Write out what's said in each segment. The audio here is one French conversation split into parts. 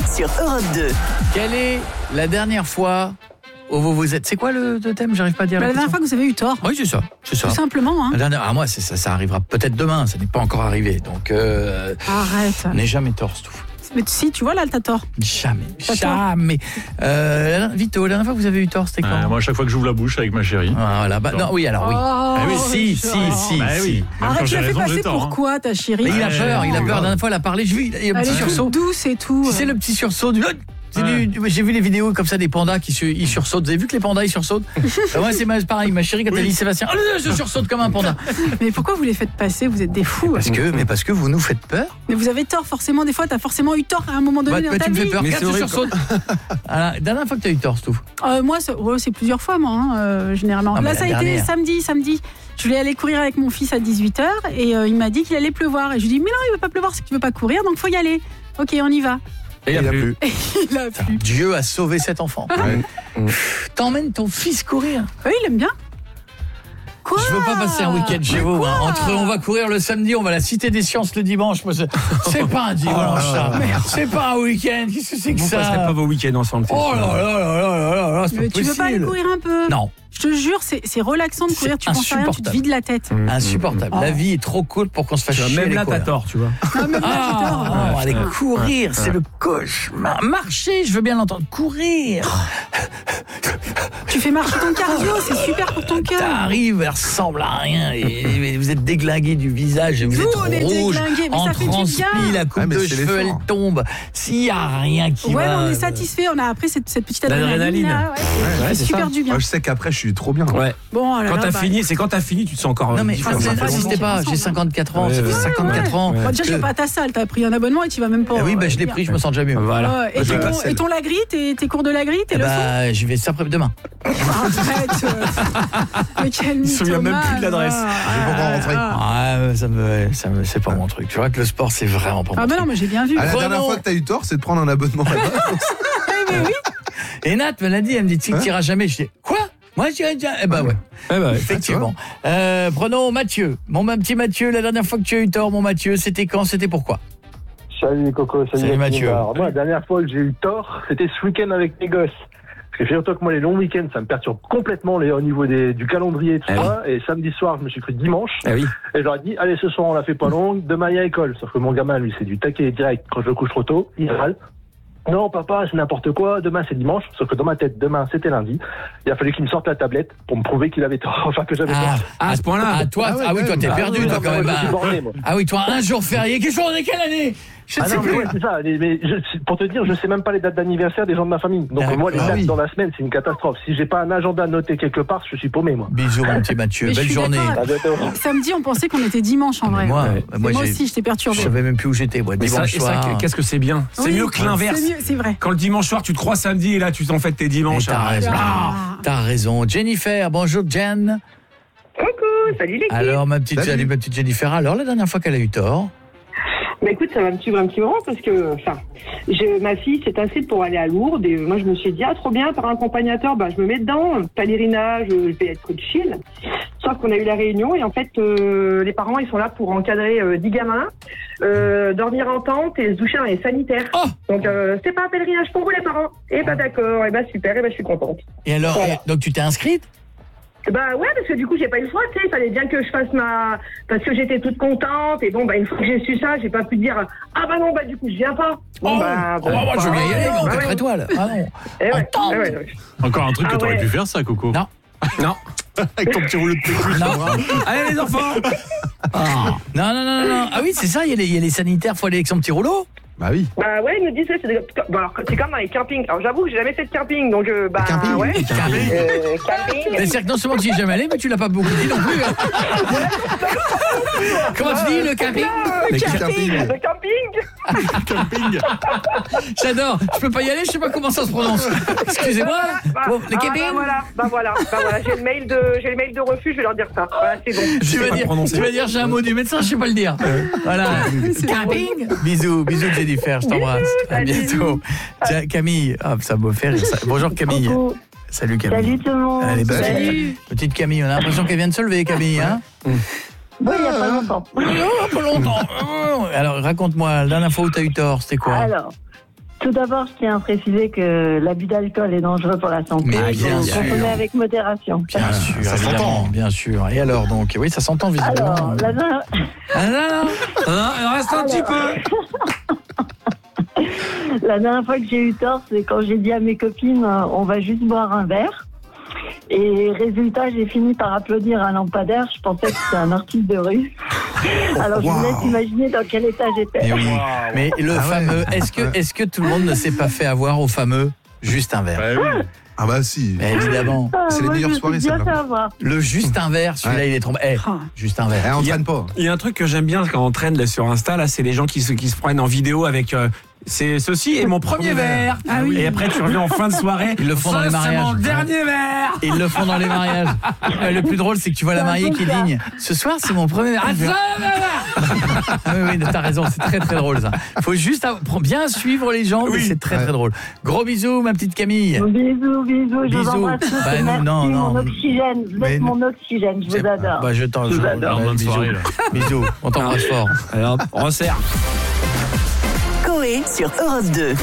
sur Europe 2. Quelle est la dernière fois où vous vous êtes... C'est quoi le thème? J'arrive pas à dire. La dernière fois que vous avez eu tort. Oui, c'est ça. Tout simplement. Hein. Moi, ça arrivera peut-être demain. Ça n'est pas encore arrivé. Donc, Arrête. n'est jamais tort, tout. Mais si, tu vois là, t'as tort. Jamais. T'as Vito, la dernière fois que vous avez eu tort, c'était quand? Moi, à chaque fois que j'ouvre la bouche avec ma chérie. Voilà. Non, oui, alors oui. Oui, Si. Oui. Arrête, tu l'as fait passer pourquoi, ta chérie? Mais il a peur. La dernière fois, elle a parlé. J'ai vu, il y a un petit sursaut. Douce et tout. C'est le petit sursaut du... J'ai vu les vidéos comme ça des pandas qui ils sursautent. Vous avez vu que les pandas ils sursautent? Moi c'est pareil, ma chérie quand elle dit Sébastien, je sursaute comme un panda. Mais pourquoi vous les faites passer? Vous êtes des fous. Parce que vous nous faites peur. Mais vous avez tort forcément, des fois t'as forcément eu tort à un moment donné dans ta tu me vie. fais peur, regarde, tu sursautes. La dernière fois que tu as eu tort, Stouff? Moi c'est plusieurs fois moi, généralement. Là ça a été samedi. Je voulais aller courir avec mon fils à 18h et il m'a dit qu'il allait pleuvoir. Et je lui ai dit mais non il ne va pas pleuvoir si tu veux pas courir donc faut y aller. Ok on y va. Et il a plu. Il a plu. Dieu a sauvé cet enfant. T'emmènes ton fils courir? Oui, il aime bien. Quoi? Je veux pas passer un week-end chez vous. On va courir le samedi, on va à la Cité des Sciences le dimanche. C'est pas un dimanche, ça. C'est pas un week-end. Qu'est-ce que c'est que ça? Vous passerez pas vos week-ends ensemble. Oh là, c'est pas possible. Tu veux pas aller courir un peu? Non. Je te jure, c'est relaxant de courir. Tu penses à rien, tu te vides la tête. Insupportable. La vie est trop courte pour qu'on se fasse chier. Même là, t'as tort, tu vois. Aller courir, c'est le cauchemar. Marcher, je veux bien l'entendre. Courir. Tu fais marcher ton cardio, c'est super pour ton cœur. T'arrives, elle ressemble à rien. Et vous êtes déglingué du visage, vous êtes rouge, en transpi, la coupe de cheveux, elle tombe. S'il y a rien qui va... Ouais, on est satisfait. On a après cette petite adrénaline. C'est super du bien. Moi, je sais qu'après, je suis trop bien. Ouais. Bon, quand t'as fini, tu te sens encore... Non, mais n'insistez pas, j'ai 54 ans, ça fait 54 ans. Déjà, tu vas pas à ta salle, t'as pris un abonnement et tu vas même pas... Oui, je l'ai pris, je me sens déjà mieux. Voilà. Et ton lagri, tes cours de lagri, tes leçons? Je vais ça demain. Arrête. Mais quel mythomane. Il se souvient même plus de l'adresse. C'est pas mon truc. Tu vois que le sport, c'est vraiment pas mon truc. Non, mais j'ai bien vu. La dernière fois que t'as eu tort, c'est de prendre un abonnement là-bas. Mais oui. Et Nat me l'a dit, elle me dit, tu n'iras jamais. Je dis, quoi? Moi, j'irai déjà. Ouais. Effectivement. Prenons Mathieu. Mon petit Mathieu, la dernière fois que tu as eu tort, mon Mathieu, c'était quand? C'était pourquoi? Salut Coco, salut Mathieu. Alors, moi, la dernière fois que j'ai eu tort, c'était ce week-end avec mes gosses. Parce que figure-toi que moi, les longs week-ends, ça me perturbe complètement au niveau du calendrier et tout ça. Et samedi soir, je me suis pris dimanche. Et je leur ai dit, allez, ce soir, on la fait pas longue. Demain, il y a école. Sauf que mon gamin, lui, c'est du taquet direct. Quand je le couche trop tôt, il râle. Non, papa, c'est n'importe quoi. Demain, c'est dimanche. Sauf que dans ma tête, demain, c'était lundi. Il a fallu qu'il me sorte la tablette pour me prouver qu'il avait tort. Enfin, que j'avais tort. À ce point-là. Toi, t'es perdu, toi, quand même. Toi, un jour férié. Quelle année? C'est ça. Mais pour te dire, je sais même pas les dates d'anniversaire des gens de ma famille. Donc moi, les dates dans la semaine, c'est une catastrophe. Si j'ai pas un agenda noté quelque part, je suis paumé, moi. Bisous, mon petit Mathieu. Belle journée. Samedi, on pensait qu'on était dimanche, en vrai. Moi aussi, j'étais perturbé. Je savais même plus où j'étais, moi. Dimanche soir. Qu'est-ce que c'est bien? C'est mieux que l'inverse. C'est vrai. Quand le dimanche soir, tu te crois samedi et là, tu t'en fais tes dimanches. T'as raison. Jennifer, bonjour Jen. Coucou, salut l'équipe. Alors, ma petite Jennifer, alors la dernière fois qu'elle a eu tort? Écoute, ça va me suivre un petit moment parce que, ma fille s'est inscrite pour aller à Lourdes et moi je me suis dit, trop bien, par un accompagnateur, je me mets dedans, pèlerinage, je vais être chill. Sauf qu'on a eu la réunion et en fait, les parents, ils sont là pour encadrer 10 gamins, dormir en tente et se doucher dans les sanitaires. Donc, c'est pas un pèlerinage pour vous les parents. D'accord, super, je suis contente. Et alors, donc tu t'es inscrite? Ouais, parce que du coup j'ai pas eu le choix, il fallait bien que je fasse parce que j'étais toute contente et une fois que j'ai su ça, j'ai pas pu dire du coup je viens pas. Moi je veux bien y aller, mais en 4 étoiles. Encore un truc que t'aurais pu faire ça, Coco. Non. Avec ton petit rouleau de PQ. Allez les enfants. Non. Ah oui, c'est ça, il y a les sanitaires, faut aller avec son petit rouleau. Oui. Ils nous disent c'est comme dans les campings. Alors j'avoue que j'ai jamais fait de camping, donc camping. Camping. C'est-à-dire que non seulement tu y es jamais allé, mais tu l'as pas beaucoup dit non plus. Comment tu dis le camping? Le camping. J'adore. Je peux pas y aller, je sais pas comment ça se prononce. Excusez-moi. Le camping. Voilà. J'ai le mail de refus, je vais leur dire ça. Voilà, c'est bon. Tu vas dire j'ai un mot du médecin, je sais pas le dire. Voilà. Camping. Bisous Jennifer, je t'embrasse. À bientôt. Tiens, Camille, ça me fait rire. Bonjour Camille. Coucou. Salut Camille. Salut tout le monde. Allez, Salut. Petite Camille, on a l'impression qu'elle vient de se lever, Camille, hein? Oui, il n'y a pas longtemps. Pas longtemps. Alors, raconte-moi, la dernière fois où t'as eu tort, c'était quoi? Alors, Tout d'abord, je tiens à préciser que l'abus d'alcool est dangereux pour la santé. Mais bien sûr. Consommer avec modération. Bien sûr, ça s'entend. Bien sûr. Et alors donc, oui, ça s'entend visiblement. Alors, il reste un petit peu. La dernière fois que j'ai eu tort, c'est quand j'ai dit à mes copines, on va juste boire un verre. Et résultat, j'ai fini par applaudir un lampadaire. Je pensais que c'était un artiste de rue. Alors je vous laisse imaginer dans quel état j'étais. Mais, oui. Mais le fameux, est-ce que tout le monde ne s'est pas fait avoir au fameux juste un verre? Ah bah si. Mais évidemment. C'est les meilleures soirées, ça. Le juste un verre, celui-là, il est trop... juste un verre. On traîne pas. Il y a un truc que j'aime bien quand on traîne là, sur Insta, là, c'est les gens qui se prennent en vidéo avec... c'est ceci et mon premier verre. Ah oui. Et après tu reviens en fin de soirée. Ils le font dans les mariages. C'est mon dernier verre. Ils le font dans les mariages. Le plus drôle, c'est que tu vois la mariée qui ligne. Ce soir, c'est mon premier verre. Oui, t'as raison, c'est très très drôle ça. Faut juste bien suivre les gens, mais c'est très très drôle. Gros bisous, ma petite Camille. Bisous, je vous embrasse tous. Merci, mon oxygène. Vous êtes mon oxygène, je vous adore. Bah, je vous adore. Bonne soirée. Bisous, on t'embrasse fort. Alors, on resserre. Coé sur Europe 2.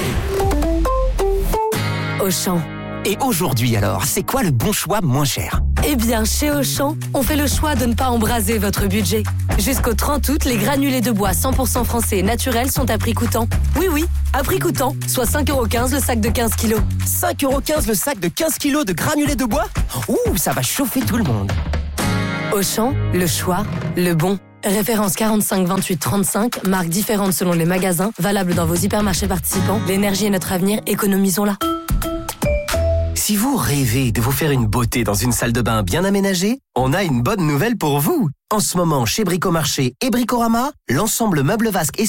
Auchan. Et aujourd'hui alors, c'est quoi le bon choix moins cher? Eh bien, chez Auchan, on fait le choix de ne pas embraser votre budget. Jusqu'au 30 août, les granulés de bois 100% français et naturels sont à prix coûtant. Oui, à prix coûtant, soit 5,15€ le sac de 15 kilos. 5,15€ le sac de 15 kilos de granulés de bois? Ouh, ça va chauffer tout le monde. Auchan, le choix, le bon. Référence 45 28 35, marques différentes selon les magasins, valable dans vos hypermarchés participants. L'énergie est notre avenir, économisons-la. Si vous rêvez de vous faire une beauté dans une salle de bain bien aménagée, on a une bonne nouvelle pour vous. En ce moment, chez Bricomarché et Bricorama, l'ensemble meuble vasque et